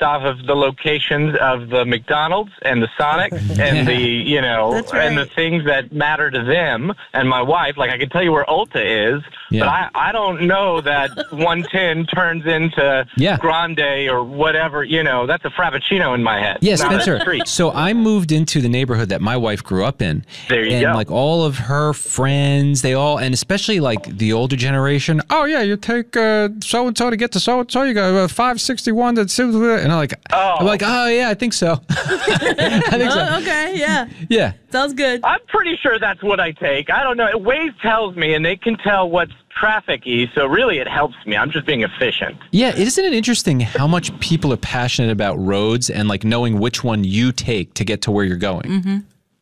off of the locations of the McDonald's and the Sonic and the, you know, That's right. and the things that matter to them and my wife. Like, I can tell you where Ulta is, but I don't know that 110 turns into Grande or whatever. You know, that's a Frappuccino in my head. Yeah, Spencer. So I moved into the neighborhood that my wife grew up in. There you and go. Like all of her friends, they all, and especially like the older generation. Oh yeah, you take so and so to get to so and so. You go 561 to, and I'm like, oh yeah, I think so. I think so. Okay, yeah. Yeah. Sounds good. I'm pretty sure that's what I take. I don't know. Waze tells me, and they can tell what's traffic-y, so really it helps me. I'm just being efficient. Yeah, isn't it interesting how much people are passionate about roads and like knowing which one you take to get to where you're going? Mm-hmm.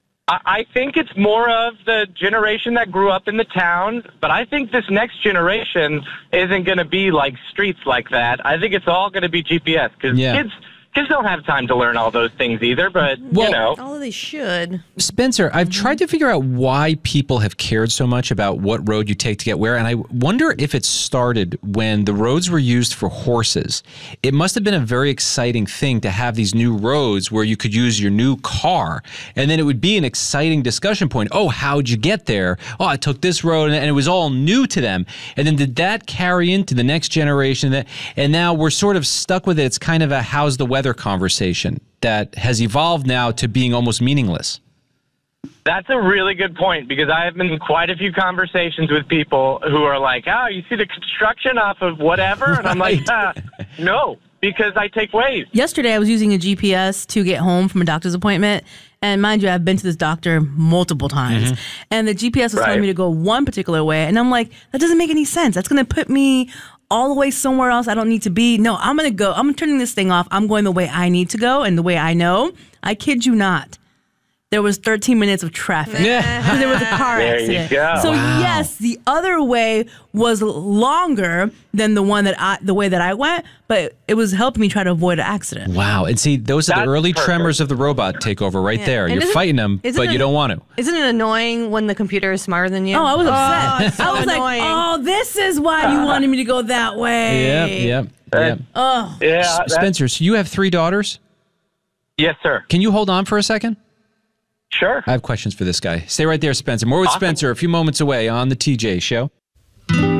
I think it's more of the generation that grew up in the town, but I think this next generation isn't going to be like streets like that. I think it's all going to be GPS, because kids don't have time to learn all those things either, but, you know. Although they should. Spencer, I've tried to figure out why people have cared so much about what road you take to get where, and I wonder if it started when the roads were used for horses. It must have been a very exciting thing to have these new roads where you could use your new car, and then it would be an exciting discussion point. Oh, how'd you get there? Oh, I took this road, and it was all new to them. And then did that carry into the next generation? And now we're sort of stuck with it. It's kind of a how's the weather conversation that has evolved now to being almost meaningless. That's a really good point, because I have been in quite a few conversations with people who are like, oh, you see the construction off of whatever? And I'm like, no, because I take Waze. Yesterday, I was using a GPS to get home from a doctor's appointment. And mind you, I've been to this doctor multiple times. And the GPS was telling me to go one particular way. And I'm like, that doesn't make any sense. That's going to put me all the way somewhere else I don't need to be. No, I'm turning this thing off. I'm going the way I need to go and the way I know. I kid you not. There was 13 minutes of traffic. Because there was a car accident. There you go. So yes, the other way was longer than the way that I went, but it was helping me try to avoid an accident. Wow. And see, those are the early tremors of the robot takeover right there. And you're fighting them, but you don't want to. Isn't it annoying when the computer is smarter than you? Oh, I was upset. So I was annoying. like, oh, this is why you wanted me to go that way. Yep. Oh. Yeah. Spencer, so you have 3 daughters? Yes, sir. Can you hold on for a second? Sure. I have questions for this guy. Stay right there, Spencer. More with Spencer a few moments away on the TJ Show.